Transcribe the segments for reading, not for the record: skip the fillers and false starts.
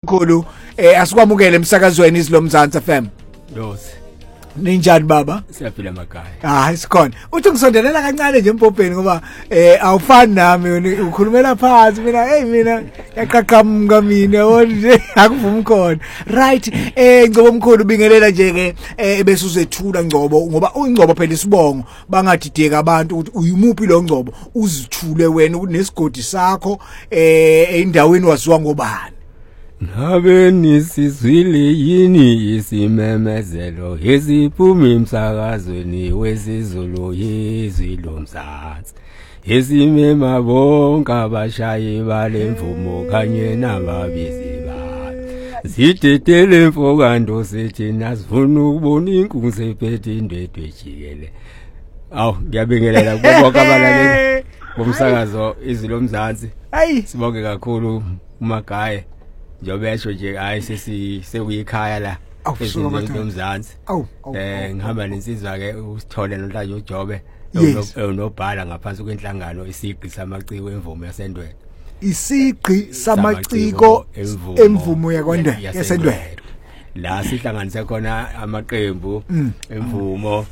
mkhulu asikwamukele emsakazweni izilomzansi FM. Dosi. Ninjani baba? Siyaphila emakhaya. Ah, isikhona. Uthi ngisondelela kancane nje empopeni ngoba awufani nami ukhulumela phansi mina yaqaqamuka mina wonje akuvumi khona. Right, Ngcobo mkhulu bingelela nje ke bese uzethula Ngcobo ngoba uNgcobo phela isibongo bangadideka abantu ukuthi uyimuphi lo Ngcobo uzithule wena unesigodi sakho endaweni waziwa ngobani. Ngabe nisizwile yini isimemezelo eziphuma emsakazweni wesiZulu yizilomzansi esimema bonke abashayi balemvumo kanye nababizi balo zidedele mfokando sithi nasifuna ukubona inkunzi ephethe indwedwe ejikele. Awu ngiyabingelela bonke abalaleli bomsakazo izilomzansi. Sibonge kakhulu uMagaye. Njobesho nje hayi sekuyikhaya la ezilomzansi. Ngihamba nensizwa ke usithole nonhlanje uJobe unobhala ngaphansi kwenhlangano isigqi samaciko emvumo yaseNdwele. Isigqi samaciko emvumo yaKwaNdwele yaseNdwele. La sihlanganise khona amaqembu emvumo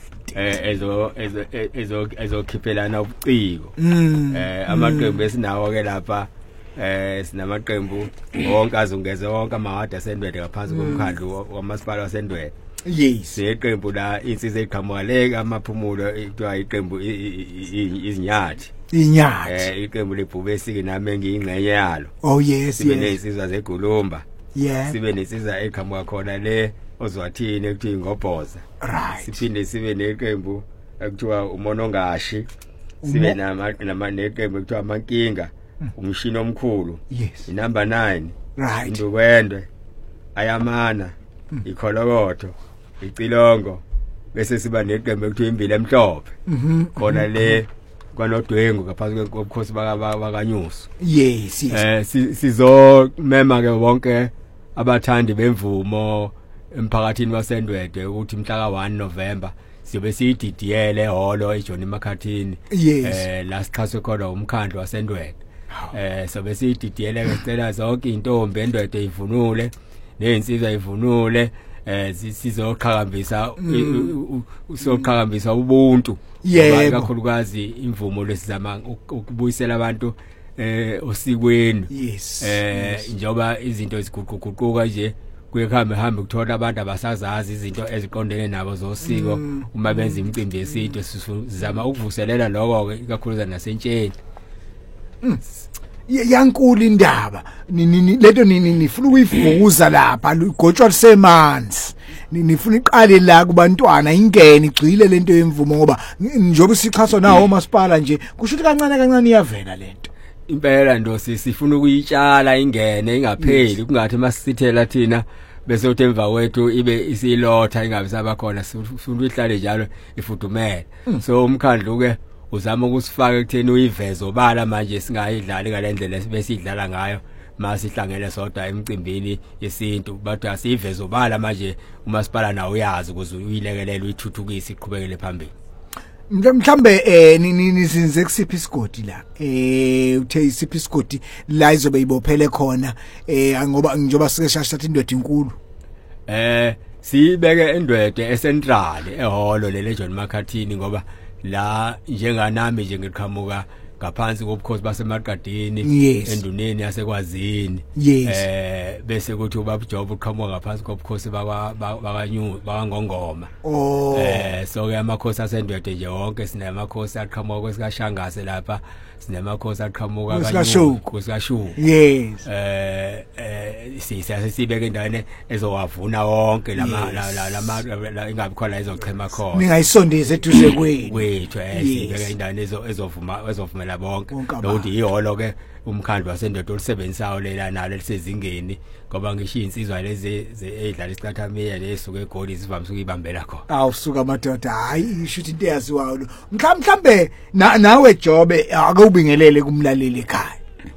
ezokhiphelana ubuciko. Amaqembu esinawo ke lapha sinamaqembu wonke azungeze wonke amawadi aseNdwele ngaphansi komkhandlu wamasipala waseNdwele. Yes. Iqembu la insizwe eqhamuka amaphumulo ekuthiwa iqembu izinyathi. Inyathi. Iqembu leBhubesi nami engiyingcenye yalo. Oh yes. Sibe nesizwe zeGulumba. Yeah. Sibe nesizwe eqhamuka khona le ozwathini ekuthiwa ingobhoza. Right. Siphinde sibe neqembu ekuthiwa uMonongashi. Sibe neqembu ekuthiwa amankinga. Umshini omkhulu. Yes. Number 9. Right. Indukwendwe. Ayamana. Ikholokotho. Icilongo. Bese siba neqembu ekuthiwa imbili emhlophe. Khona le kwanodwengu ngaphansi kobukhosi bakanyuso. Yes, yes. Sizomema ke wonke abathandi bemvumo emphakathini waseNdwede ukuthi mhla ka1 November sibe siyididiyele ehholo eJohn Makhathini. Yes. La sikhaswe khona umkhandlu waseNdwede. So bese ididiyele ke cela zonke intombi eNdwede ivunule nensizwa ivunule sizoqhakambisa usoqhakambisa ubuntu ngoba kakhulukazi imvumo lesizama ukubuyisela abantu osikweni. Yes. Njoba izinto ziguquguquka nje kuyehambe kuthola abantu abasazazi izinto eziqondene nabo zosiko uma benza imicimbi yesintu sizama ukuvuselela lokho ke kakhulukazi nasentsheni. Yankulu indaba lento nifuna ukuyivuza lapha igotshwa lisemanzi nifuna iqale la kubantwana ingene igcile lento yemvumo ngoba njobe sikhaswa nawo masipala nje kusho ukuthi kancane iyavela lento. Impela Ndosi sifuna ukuyitshala ingene ingapheli kungathi masithela thina bese uthi emva kwethu ibe isilotha ingabe sabakhona sifuna uyihlale njalo ifudumele. So umkhandlu ke uzama ukusifaka ekutheni uyivezo bala manje singayidlali ngalendlela besidlala ngayo masihlangene sodwa emcimbini yesintu bathi asivezo bala manje umasipala nawo uyazi ukuze uyilekelele uyithuthukise iqhubekele phambili. Mhlambe nizinze kusiphi isigodi la uthe isiphi isigodi la izobe ibophele khona ngoba njoba sike shashatha indwede inkulu sibeke endwede eCentral ehholo lele John Makhathini ngoba la njenganami nje ngiqhamuka ngaphansi kobukhosi baseMaqadini enduneni yaseKwazini. Bese kuthi ubaba Job uqhamuka ngaphansi kobukhosi bakangongoma. So ke amakhosi aseNdwede nje wonke sinemakhosi aqhamuka kwesikaShangase lapha sinemakhosi aqhamuka kaShungu. Yes. Sibeke endaweni ezowavuna wonke lama ingabe khona ezochema khona. Ningayisondeze eduze kwethu sibeke endaweni ezovumela bonke nokuthi ihholo ke umkhandlu waseNdwede olisebenzisayo lela nalo lisezingeni ngoba ngisho insizwa lezi edlala isicathamia lesuka eGoli sivamise ukuyibambela khona. Awusuka madoda hayi isho into eyaziwayo lo. Mhlambe nawe Jobe ake ubingelele kumlaleli ekhaya.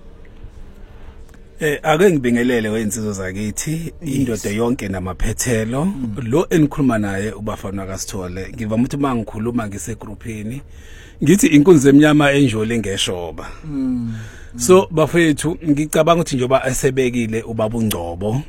Ake ngibingelele weinsizwa zakithi indoda yonke namaphethelo lo enikhuluma naye ubafana kaSithole ngivama ukuthi mangikhuluma ngisegroupini ngithi inkunzi emnyama enjole ngeshoba. So bafethu ngicabanga ukuthi njoba esebekile ubaba uNgcobo